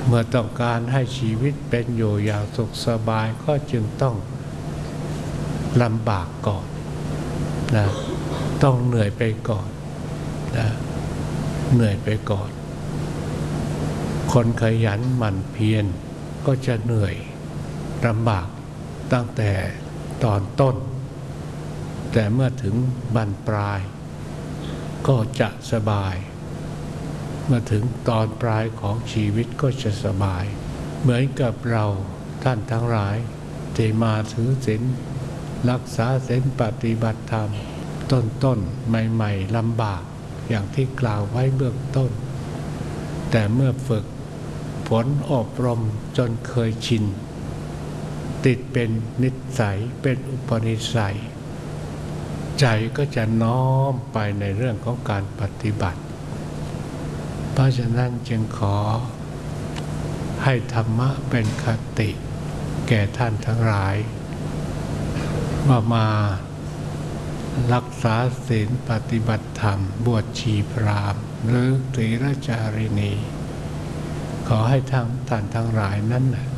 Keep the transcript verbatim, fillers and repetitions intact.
เมื่อต้องการให้ชีวิตเป็นอยู่อย่างสุขสบายก็จึงต้องลำบากก่อนนะต้องเหนื่อยไปก่อนนะเหนื่อยไปก่อนคนขยันหมั่นเพียรก็จะเหนื่อยลำบากตั้งแต่ตอนต้นแต่เมื่อถึงบรรปลายก็จะสบายเมื่อถึงตอนปลายของชีวิตก็จะสบายเหมือนกับเราท่านทั้งหลายที่มาถือศีลรักษาศีลปฏิบัติธรรมต้นๆใหม่ๆลำบากอย่างที่กล่าวไว้เบื้องต้นแต่เมื่อฝึกฝนอบรมจนเคยชินติดเป็นนิสัยเป็นอุปนิสัยใจก็จะน้อมไปในเรื่องของการปฏิบัติเพราะฉะนั้นจึงขอให้ธรรมะเป็นคติแก่ท่านทั้งหลายว่ามารักษาศีลปฏิบัติธรรมบวชชีพราหมณ์หรือตรีรจาริณีขอให้ทั้งท่านทั้งหลายนั้น